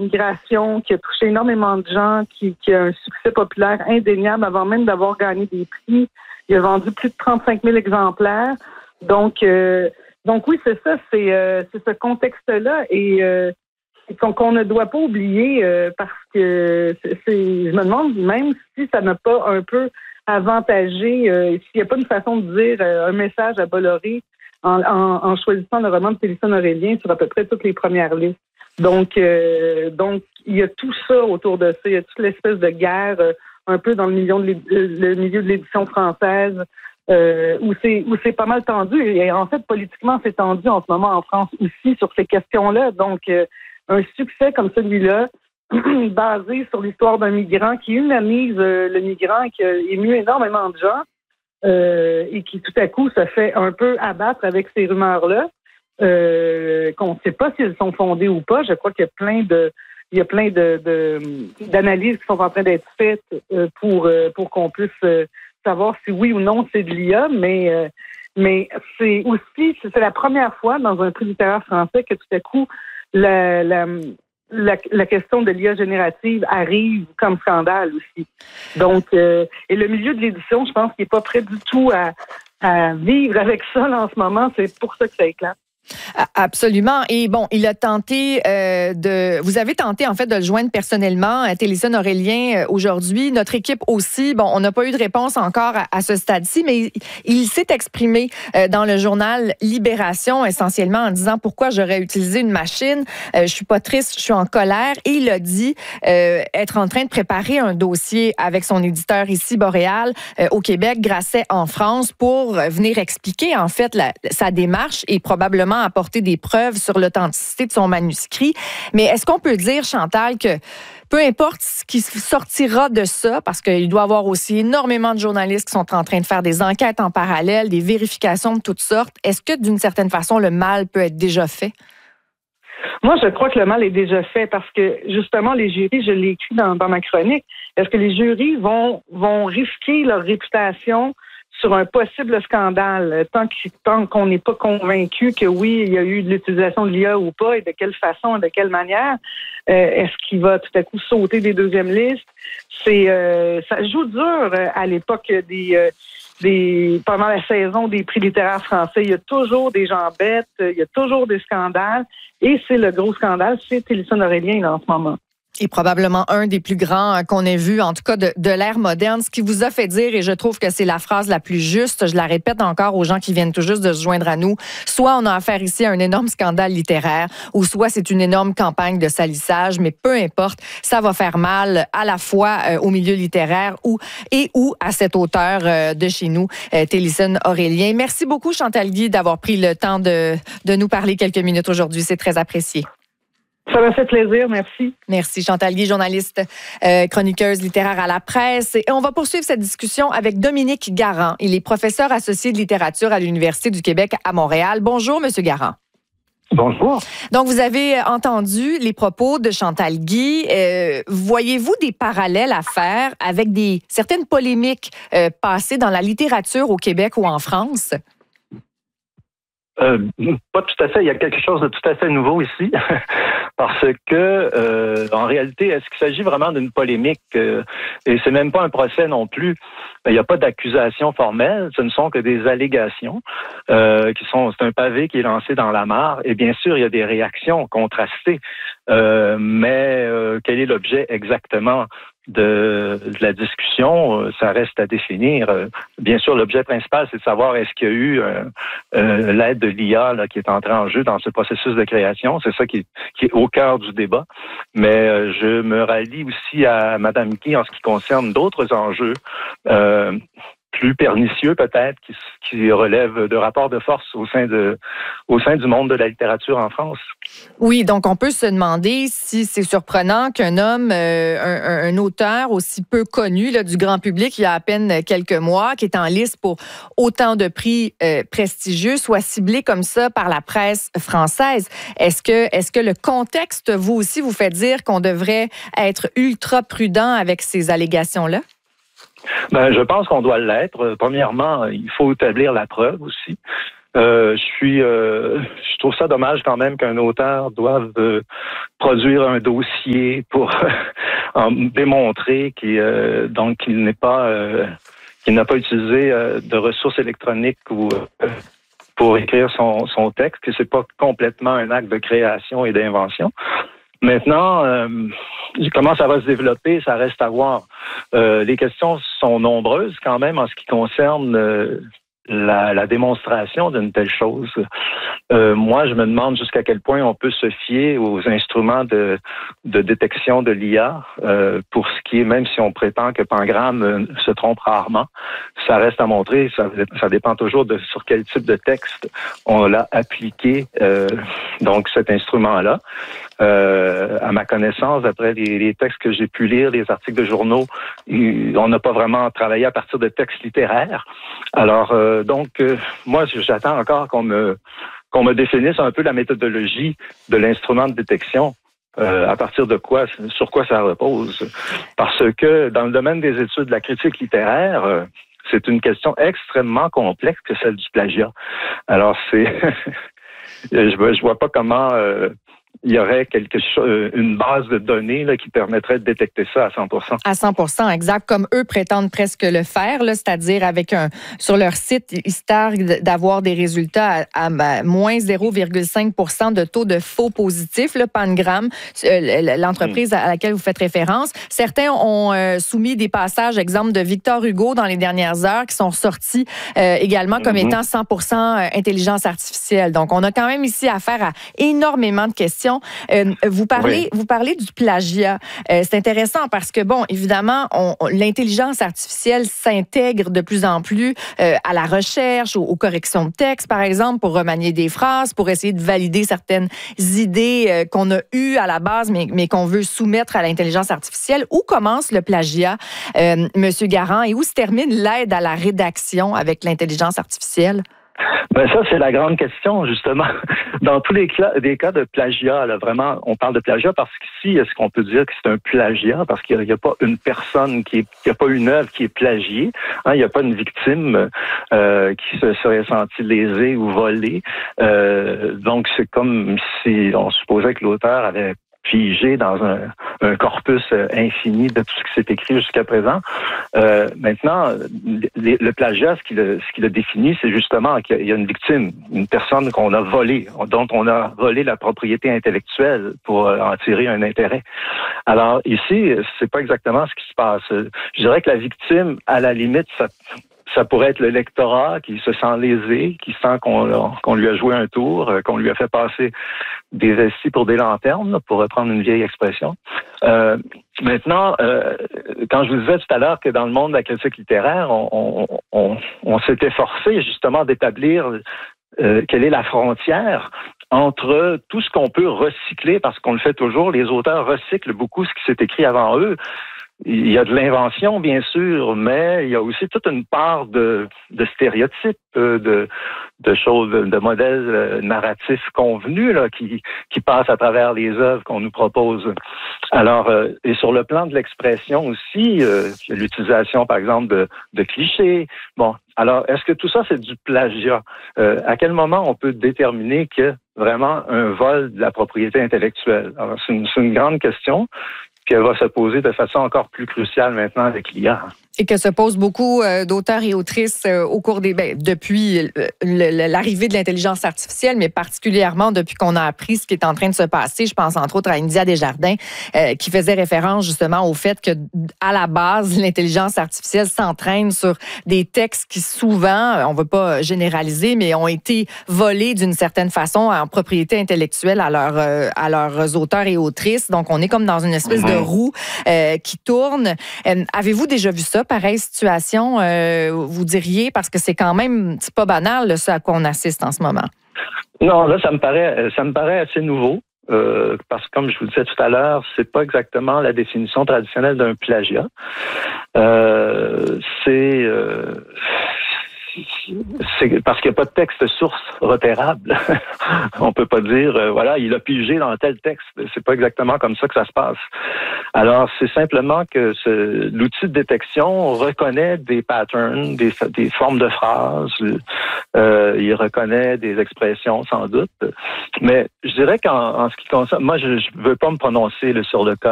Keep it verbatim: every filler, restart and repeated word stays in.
migration qui a touché énormément de gens, qui, qui a un succès populaire indéniable avant même d'avoir gagné des prix. Il a vendu plus de trente-cinq mille exemplaires. Donc, euh, donc oui, c'est ça, c'est, euh, c'est ce contexte-là et euh, qu'on, qu'on ne doit pas oublier euh, parce que c'est, c'est, je me demande même si ça n'a pas un peu avantagé, euh, s'il n'y a pas une façon de dire euh, un message à Bolloré en, en, en choisissant le roman de Télésphone Aurélien sur à peu près toutes les premières listes. Donc, euh, donc il y a tout ça autour de ça. Il y a toute l'espèce de guerre euh, un peu dans le milieu de, le milieu de l'édition française euh, où c'est où c'est pas mal tendu. Et en fait, politiquement, c'est tendu en ce moment en France aussi sur ces questions-là. Donc, euh, un succès comme celui-là, basé sur l'histoire d'un migrant qui humanise euh, le migrant et qui a ému énormément de gens, Euh, et qui tout à coup se fait un peu abattre avec ces rumeurs-là, euh, qu'on ne sait pas si elles sont fondées ou pas. Je crois qu'il y a plein de, il y a plein de, de d'analyses qui sont en train d'être faites euh, pour euh, pour qu'on puisse euh, savoir si oui ou non c'est de l'I A, mais euh, mais c'est aussi c'est la première fois dans un prix littéraire français que tout à coup la, la La, la question de l'I A générative arrive comme scandale aussi. Donc, euh, et le milieu de l'édition, je pense qu'il n'est pas prêt du tout à, à vivre avec ça là, en ce moment. C'est pour ça que ça éclate. Absolument. Et bon, il a tenté euh, de... Vous avez tenté, en fait, de le joindre personnellement, à Télésphone Aurélien, euh, aujourd'hui. Notre équipe aussi, bon, on n'a pas eu de réponse encore à, à ce stade-ci, mais il, il s'est exprimé euh, dans le journal Libération, essentiellement en disant pourquoi j'aurais utilisé une machine. Euh, je suis pas triste, je suis en colère. Et il a dit euh, être en train de préparer un dossier avec son éditeur ici, Boréal, euh, au Québec, Grasset en France, pour venir expliquer, en fait, la, sa démarche et probablement apporter des preuves sur l'authenticité de son manuscrit. Mais est-ce qu'on peut dire, Chantal, que peu importe ce qui sortira de ça, parce qu'il doit y avoir aussi énormément de journalistes qui sont en train de faire des enquêtes en parallèle, des vérifications de toutes sortes, est-ce que d'une certaine façon, le mal peut être déjà fait? Moi, je crois que le mal est déjà fait parce que, justement, les jurys, je l'ai écrit dans, dans ma chronique, est-ce que les jurys vont, vont risquer leur réputation sur un possible scandale, tant, que, tant qu'on n'est pas convaincu que oui, il y a eu de l'utilisation de l'I A ou pas, et de quelle façon, et de quelle manière, euh, est-ce qu'il va tout à coup sauter des deuxièmes listes? C'est, euh, ça joue dur à l'époque des, euh, des, pendant la saison des prix littéraires français. Il y a toujours des gens bêtes, il y a toujours des scandales, et c'est le gros scandale, c'est Télésphone Aurélien là, en ce moment. Et probablement un des plus grands qu'on ait vu, en tout cas de, de l'ère moderne. Ce qui vous a fait dire, et je trouve que c'est la phrase la plus juste, je la répète encore aux gens qui viennent tout juste de se joindre à nous, soit on a affaire ici à un énorme scandale littéraire, ou soit c'est une énorme campagne de salissage, mais peu importe, ça va faire mal à la fois euh, au milieu littéraire ou, et ou à cet auteur euh, de chez nous, euh, Télésphone Aurélien. Merci beaucoup, Chantal Guy, d'avoir pris le temps de, de nous parler quelques minutes aujourd'hui. C'est très apprécié. Ça m'a fait plaisir, merci. Merci Chantal Guy, journaliste, euh, chroniqueuse littéraire à la presse. Et on va poursuivre cette discussion avec Dominique Garand. Il est professeur associé de littérature à l'Université du Québec à Montréal. Bonjour, Monsieur Garand. Bonjour. Donc, vous avez entendu les propos de Chantal Guy. Euh, voyez-vous des parallèles à faire avec des certaines polémiques euh, passées dans la littérature au Québec ou en France? Euh, pas tout à fait. Il y a quelque chose de tout à fait nouveau ici, parce que euh, en réalité, est-ce qu'il s'agit vraiment d'une polémique euh, et c'est même pas un procès non plus. Il n'y a pas d'accusation formelle. Ce ne sont que des allégations euh, qui sont. C'est un pavé qui est lancé dans la mare. Et bien sûr, il y a des réactions contrastées. Euh, mais euh, quel est l'objet exactement de, de la discussion? Ça reste à définir. Bien sûr, l'objet principal, c'est de savoir est-ce qu'il y a eu euh, euh, l'aide de l'I A là, qui est entrée en jeu dans ce processus de création. C'est ça qui est, qui est au cœur du débat. Mais euh, je me rallie aussi à Mme Guy en ce qui concerne d'autres enjeux euh, plus pernicieux peut-être, qui, qui relèvent de rapports de force au sein de, au sein du monde de la littérature en France. Oui, donc on peut se demander si c'est surprenant qu'un homme, euh, un, un auteur aussi peu connu là, du grand public, il y a à peine quelques mois, qui est en liste pour autant de prix euh, prestigieux, soit ciblé comme ça par la presse française. Est-ce que, est-ce que le contexte, vous aussi, vous fait dire qu'on devrait être ultra prudent avec ces allégations-là? Ben, je pense qu'on doit l'être. Premièrement, il faut établir la preuve aussi. Euh, je suis, euh, je trouve ça dommage quand même qu'un auteur doive euh, produire un dossier pour en démontrer qu'il, euh, donc qu'il n'est pas, euh, qu'il n'a pas utilisé euh, de ressources électroniques ou euh, pour écrire son, son texte, que c'est pas complètement un acte de création et d'invention. Maintenant, euh, comment ça va se développer, ça reste à voir. Euh, les questions sont nombreuses quand même en ce qui concerne euh, la, la démonstration d'une telle chose. Euh, moi, je me demande jusqu'à quel point on peut se fier aux instruments de, de détection de l'I A euh, pour ce qui est, même si on prétend que Pangram euh, se trompe rarement, ça reste à montrer, ça, ça dépend toujours de sur quel type de texte on l'a appliqué, euh, donc cet instrument-là. Euh, à ma connaissance, d'après les, les textes que j'ai pu lire, les articles de journaux, on n'a pas vraiment travaillé à partir de textes littéraires. Alors, euh, donc, euh, moi, j'attends encore qu'on me qu'on me définisse un peu la méthodologie de l'instrument de détection. Euh, à partir de quoi, sur quoi ça repose. Parce que dans le domaine des études de la critique littéraire, euh, c'est une question extrêmement complexe que celle du plagiat. Alors, c'est... je vois, je vois pas comment... Euh, il y aurait quelque chose, une base de données là, qui permettrait de détecter ça à cent pour cent. À cent pour cent, exact, comme eux prétendent presque le faire, là, c'est-à-dire avec un sur leur site, ils se targuent d'avoir des résultats à, à, à moins zéro virgule cinq pour cent de taux de faux positifs, le Pangram, l'entreprise à laquelle vous faites référence. Certains ont euh, soumis des passages, exemple de Victor Hugo dans les dernières heures, qui sont sortis euh, également comme mm-hmm. étant cent pour cent intelligence artificielle. Donc, on a quand même ici affaire à énormément de questions. Euh, vous parlez, oui. vous parlez du plagiat. Euh, c'est intéressant parce que, bon, évidemment, on, on, l'intelligence artificielle s'intègre de plus en plus euh, à la recherche, aux, aux corrections de texte, par exemple, pour remanier des phrases, pour essayer de valider certaines idées euh, qu'on a eues à la base, mais, mais qu'on veut soumettre à l'intelligence artificielle. Où commence le plagiat, euh, Monsieur Garand, et où se termine l'aide à la rédaction avec l'intelligence artificielle? Ben ça, c'est la grande question, justement. Dans tous les cas, des cas de plagiat, là, vraiment, on parle de plagiat parce qu'ici, est-ce qu'on peut dire que c'est un plagiat? Parce qu'il n'y a, a pas une personne qui est, il n'y a pas une œuvre qui est plagiée. Hein, il n'y a pas une victime euh, qui se serait sentie lésée ou volée. Euh, donc, c'est comme si on supposait que l'auteur avait figé dans un, un corpus infini de tout ce qui s'est écrit jusqu'à présent. Euh, maintenant, le, le plagiat, ce qu'il a, ce qu'il a défini, c'est justement qu'il y a une victime, une personne qu'on a volée, dont on a volé la propriété intellectuelle pour en tirer un intérêt. Alors ici, c'est pas exactement ce qui se passe. Je dirais que la victime, à la limite, ça Ça pourrait être le lectorat qui se sent lésé, qui sent qu'on, qu'on lui a joué un tour, qu'on lui a fait passer des vestis pour des lanternes, pour reprendre une vieille expression. Euh, maintenant, euh, quand je vous disais tout à l'heure que dans le monde de la critique littéraire, on, on, on, on s'était forcé justement d'établir euh, quelle est la frontière entre tout ce qu'on peut recycler, parce qu'on le fait toujours, les auteurs recyclent beaucoup ce qui s'est écrit avant eux. Il y a de l'invention, bien sûr, mais il y a aussi toute une part de, de stéréotypes, de, de choses, de modèles narratifs convenus là, qui, qui passent à travers les œuvres qu'on nous propose. Alors, euh, et sur le plan de l'expression aussi, euh, l'utilisation, par exemple, de, de clichés. Bon, alors, est-ce que tout ça, c'est du plagiat? Euh, à quel moment on peut déterminer que vraiment un vol de la propriété intellectuelle? Alors, c'est une, c'est une grande question. Puis elle va se poser de façon encore plus cruciale maintenant avec l'I A. Et que se posent beaucoup euh, d'auteurs et autrices euh, au cours des... Ben, depuis euh, le, l'arrivée de l'intelligence artificielle, mais particulièrement depuis qu'on a appris ce qui est en train de se passer. Je pense entre autres à India Desjardins, euh, qui faisait référence justement au fait que à la base, l'intelligence artificielle s'entraîne sur des textes qui souvent, on ne veut pas généraliser, mais ont été volés d'une certaine façon en propriété intellectuelle à, leur, euh, à leurs auteurs et autrices. Donc, on est comme dans une espèce de roue euh, qui tourne. Euh, avez-vous déjà vu ça? Pareille situation, euh, vous diriez, parce que c'est quand même, c'est pas banal, là, ce à quoi on assiste en ce moment. Non, là, ça me paraît, ça me paraît assez nouveau. Euh, parce que comme je vous disais tout à l'heure, c'est pas exactement la définition traditionnelle d'un plagiat. Euh, c'est, euh, c'est parce qu'il n'y a pas de texte source repérable. On peut pas dire, euh, voilà, il a pigé dans tel texte. C'est pas exactement comme ça que ça se passe. Alors, c'est simplement que ce, l'outil de détection reconnaît des patterns, des, des formes de phrases. Euh, il reconnaît des expressions, sans doute. Mais je dirais qu'en en ce qui concerne, moi, je ne veux pas me prononcer là, sur le cas